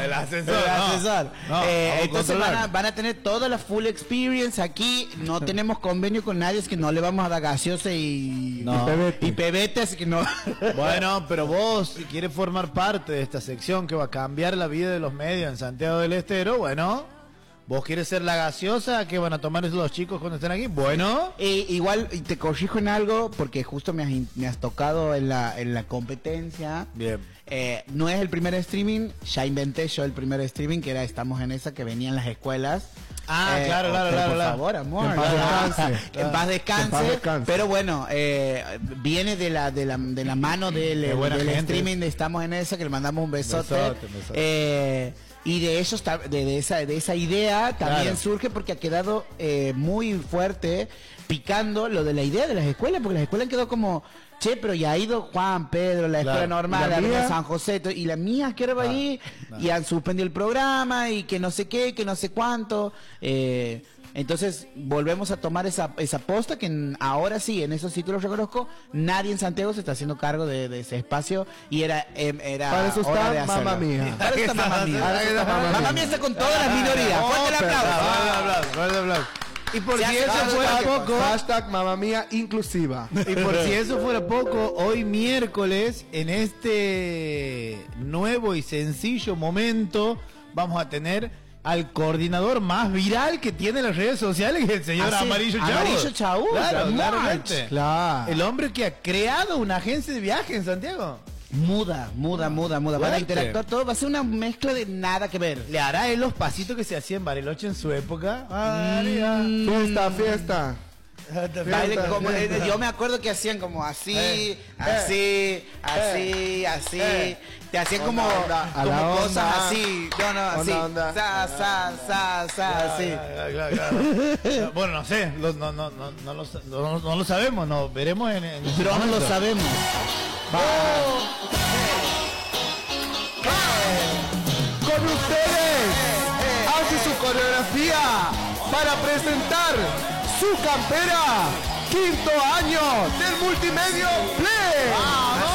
El ascensor. El ascensor. Entonces controlar. van a tener toda la full experience aquí. No tenemos convenio con nadie, es que no le vamos a dar gaseosa y pebete, así que no. Bueno, pero vos, si quieres formar parte de esta sección que va a cambiar la vida de los medios en Santiago del Estero, bueno, vos quieres ser la gaseosa que van a tomar esos los chicos cuando estén aquí, bueno. Igual te corrijo en algo, porque justo me has tocado en la competencia. Bien. No es el primer streaming, ya inventé yo el primer streaming, que era Estamos en Esa, que venía en las escuelas. Claro. Por favor, amor. En paz descanse. En paz descanse. Pero bueno, viene de la mano del streaming de Estamos en Esa, que le mandamos un besote. Besote. Y de ellos, de esa idea también surge, porque ha quedado muy fuerte, picando lo de la idea de las escuelas, porque las escuelas han quedado como, che, pero ya ha ido Juan, Pedro, la escuela normal, la de San José, y la mía que era ahí, y han suspendido el programa, y que no sé qué, que no sé cuánto. Entonces volvemos a tomar esa posta, que ahora sí, en esos sitios los reconozco, nadie en Santiago se está haciendo cargo de ese espacio, y era para eso hora de está hacerlo. Mamma Mía. Para eso está Mamma Mía. Mamma Mía está con todas las minorías. Fuerte el aplauso. Y por si eso fuera poco, hashtag Mamma Mía inclusiva. y por si eso fuera poco, hoy miércoles, en este nuevo y sencillo momento, vamos a tener al coordinador más viral que tiene las redes sociales, que es el señor Amarillo Chaú. Amarillo Chaú. Claramente. Claro. El hombre que ha creado una agencia de viaje en Santiago. Muda. Van a interactuar todo. Va a ser una mezcla de nada que ver. ¿Le hará él los pasitos que se hacía en Bariloche en su época? Fiesta. Baile como, yo me acuerdo que hacían como así, así. Te hacían como cosas así. No, así. Así. Bueno, no sé, no lo sabemos, no veremos en pero no lo sabemos. Con ustedes hace su coreografía para presentar su campera, 5º año del Multimedio Play.